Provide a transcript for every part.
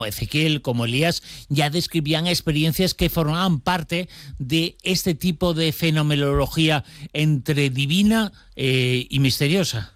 Ezequiel, como Elías, ya describían experiencias que formaban parte de este tipo de fenomenología entre divina y misteriosa.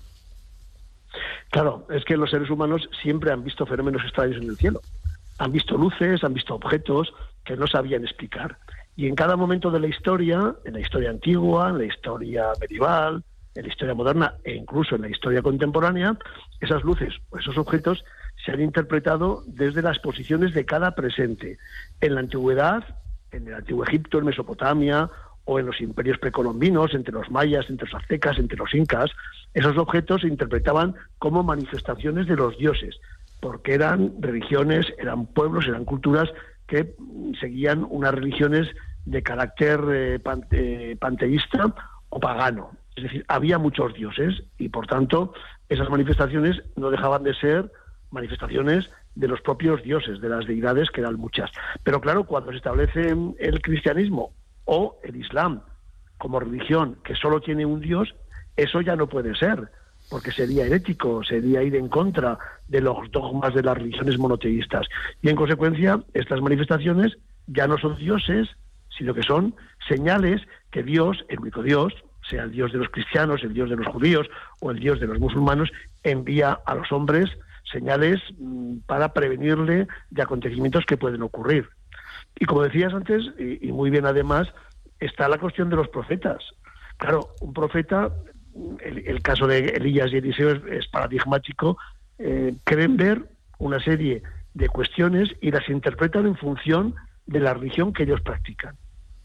Claro, es que los seres humanos siempre han visto fenómenos extraños en el cielo. Han visto luces, han visto objetos que no sabían explicar. Y en cada momento de la historia, en la historia antigua, en la historia medieval, en la historia moderna e incluso en la historia contemporánea, esas luces o esos objetos se han interpretado desde las posiciones de cada presente. En la antigüedad, en el antiguo Egipto, en Mesopotamia, o en los imperios precolombinos, entre los mayas, entre los aztecas, entre los incas, esos objetos se interpretaban como manifestaciones de los dioses, porque eran religiones, eran pueblos, eran culturas que seguían unas religiones de carácter panteísta o pagano. Es decir, había muchos dioses y, por tanto, esas manifestaciones no dejaban de ser manifestaciones de los propios dioses, de las deidades, que eran muchas. Pero claro, cuando se establece el cristianismo o el islam como religión que solo tiene un dios, eso ya no puede ser, porque sería herético, sería ir en contra de los dogmas de las religiones monoteístas. Y en consecuencia, estas manifestaciones ya no son dioses, sino que son señales que Dios, el único Dios, sea el Dios de los cristianos, el Dios de los judíos o el Dios de los musulmanes, envía a los hombres señales para prevenirle de acontecimientos que pueden ocurrir. Y como decías antes, y muy bien además, está la cuestión de los profetas. Claro, un profeta, el caso de Elías y Eliseo es paradigmático, creen ver una serie de cuestiones y las interpretan en función de la religión que ellos practican.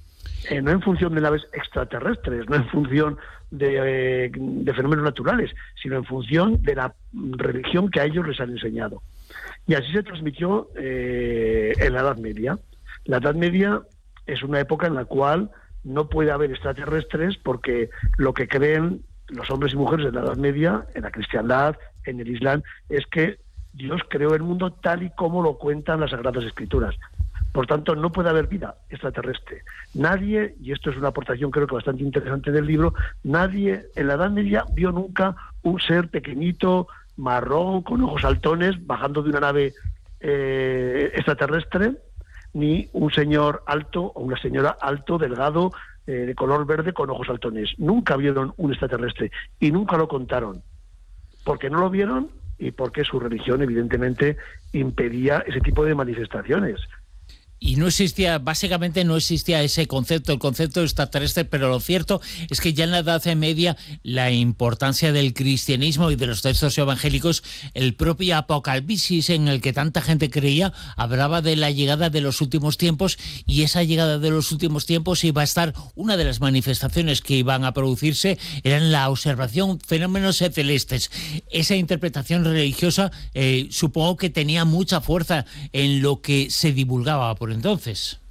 No en función de naves extraterrestres, no en función de fenómenos naturales, sino en función de la religión que a ellos les han enseñado. Y así se transmitió en la Edad Media. La Edad Media es una época en la cual no puede haber extraterrestres, porque lo que creen los hombres y mujeres de la Edad Media, en la cristiandad, en el Islam, es que Dios creó el mundo tal y como lo cuentan las Sagradas Escrituras. Por tanto, no puede haber vida extraterrestre. Nadie, y esto es una aportación creo que bastante interesante del libro, nadie en la Edad Media vio nunca un ser pequeñito, marrón, con ojos saltones, bajando de una nave extraterrestre, ni un señor alto o una señora alto, delgado, de color verde, con ojos saltones. Nunca vieron un extraterrestre y nunca lo contaron, porque no lo vieron y porque su religión evidentemente impedía ese tipo de manifestaciones. Y no existía, básicamente no existía ese concepto, el concepto extraterrestre, pero lo cierto es que ya en la Edad Media la importancia del cristianismo y de los textos evangélicos, el propio Apocalipsis en el que tanta gente creía, hablaba de la llegada de los últimos tiempos, y esa llegada de los últimos tiempos iba a estar, una de las manifestaciones que iban a producirse eran la observación de fenómenos celestes. Esa interpretación religiosa supongo que tenía mucha fuerza en lo que se divulgaba por entonces.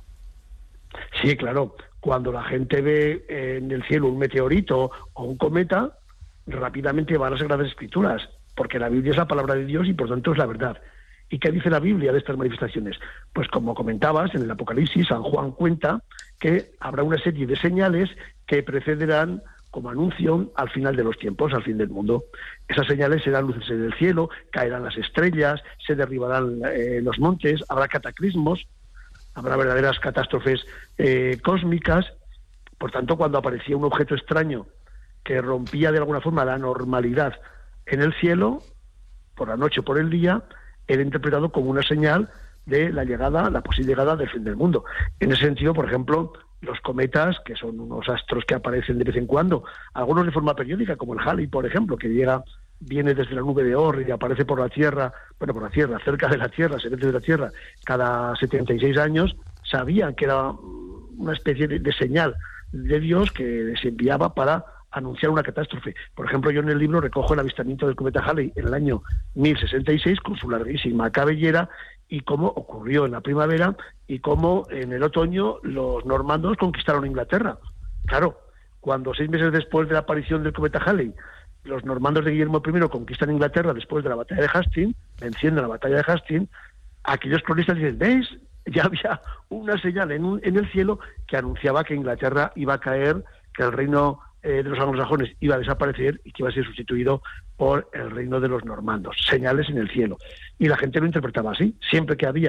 Sí, claro. Cuando la gente ve en el cielo un meteorito o un cometa, rápidamente va a las Sagradas Escrituras, porque la Biblia es la palabra de Dios y por tanto es la verdad. ¿Y qué dice la Biblia de estas manifestaciones? Pues como comentabas, en el Apocalipsis, San Juan cuenta que habrá una serie de señales que precederán como anuncio al final de los tiempos, al fin del mundo. Esas señales serán luces en el cielo, caerán las estrellas, se derribarán los montes, habrá cataclismos, habrá verdaderas catástrofes cósmicas. Por tanto, cuando aparecía un objeto extraño que rompía de alguna forma la normalidad en el cielo, por la noche o por el día, era interpretado como una señal de la llegada, la posible llegada del fin del mundo. En ese sentido, por ejemplo, los cometas, que son unos astros que aparecen de vez en cuando, algunos de forma periódica, como el Halley, por ejemplo, que viene desde la nube de Oort y aparece por la Tierra, cerca de la Tierra, se ve desde la Tierra cada 76 años, sabían que era una especie de señal de Dios que se enviaba para anunciar una catástrofe. Por ejemplo, yo en el libro recojo el avistamiento del cometa Halley en el año 1066 con su larguísima cabellera, y cómo ocurrió en la primavera y cómo en el otoño los normandos conquistaron Inglaterra. Claro, cuando 6 meses después de la aparición del cometa Halley, los normandos de Guillermo I conquistan Inglaterra después de la batalla de Hastings, venciendo la batalla de Hastings, aquellos cronistas dicen, ¿veis? Ya había una señal en el cielo que anunciaba que Inglaterra iba a caer, que el reino de los anglosajones iba a desaparecer y que iba a ser sustituido por el reino de los normandos, señales en el cielo. Y la gente lo interpretaba así. Siempre que había